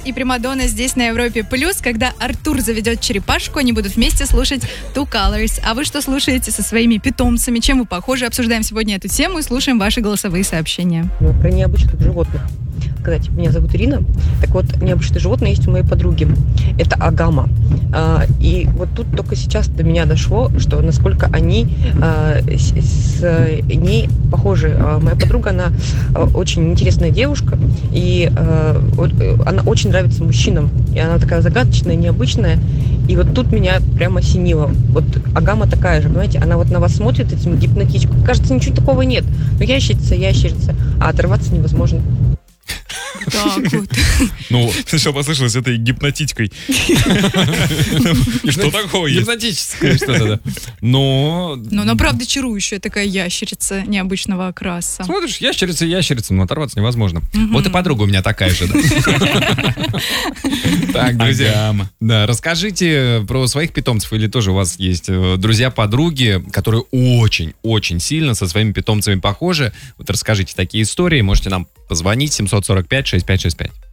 и Примадонна здесь на Европе Плюс. Когда Артур заведет черепашку, они будут вместе слушать Two Colors. А вы что слушаете со своими питомцами? Чем вы похожи? Обсуждаем сегодня эту тему и слушаем ваши голосовые сообщения. Про необычных животных. Сказать, меня зовут Ирина. Так вот, необычные животные есть у моей подруги. Это агама. И вот тут только сейчас до меня дошло, что насколько они с ней похожи. Моя подруга, она очень интересная девушка, и она очень нравится мужчинам. И она такая загадочная, необычная. И вот тут меня прямо осенило. Вот агама такая же, понимаете, она вот на вас смотрит этим гипнотичком. Кажется, ничего такого нет. Но ящерица, а оторваться невозможно. Так вот. Ну, сначала послышалось этой гипнотичкой. Что такое? Гипнотическое что-то, да. Но она правда чарующая такая ящерица необычного окраса. Смотришь, ящерица, но оторваться невозможно. Вот и подруга у меня такая же, да. Так, друзья, да, расскажите про своих питомцев, или тоже у вас есть друзья-подруги, которые очень-очень сильно со своими питомцами похожи. Вот расскажите такие истории, можете нам позвонить 745-6565.